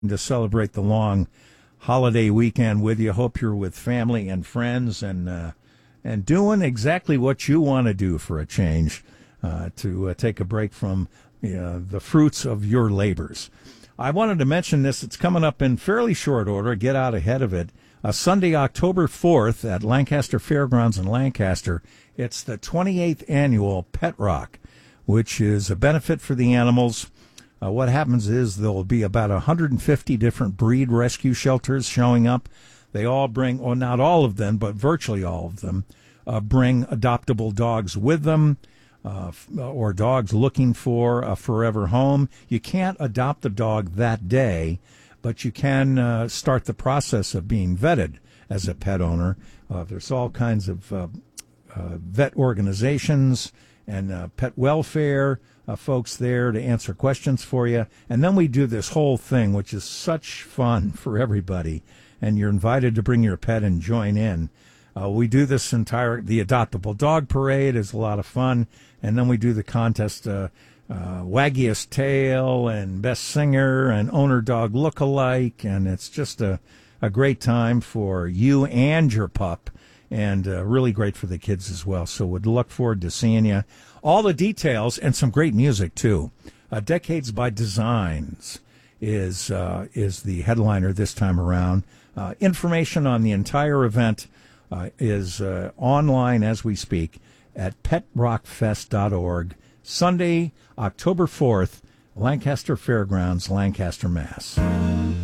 to celebrate the long holiday weekend with you. Hope you're with family and friends and doing exactly what you want to do for a change, to take a break from the fruits of your labors. I wanted to mention this. It's coming up in fairly short order. Get out ahead of it. Sunday, October 4th at Lancaster Fairgrounds in Lancaster. It's the 28th annual Pet Rock, which is a benefit for the animals. What happens is there will be about 150 different breed rescue shelters showing up. They all bring, or not all of them, but virtually all of them, bring adoptable dogs with them, or dogs looking for a forever home. You can't adopt a dog that day, but you can start the process of being vetted as a pet owner. There's all kinds of vet organizations and pet welfare folks there to answer questions for you. And then we do this whole thing, which is such fun for everybody. And you're invited to bring your pet and join in. We do the Adoptable Dog Parade is a lot of fun. And then we do the contest, Waggiest Tail and Best Singer and Owner Dog Lookalike. And it's just a great time for you and your pup. And really great for the kids as well. So would look forward to seeing you. All the details and some great music, too. Decades by Designs is the headliner this time around. Information on the entire event is online as we speak at petrockfest.org. Sunday, October 4th, Lancaster Fairgrounds, Lancaster, Mass.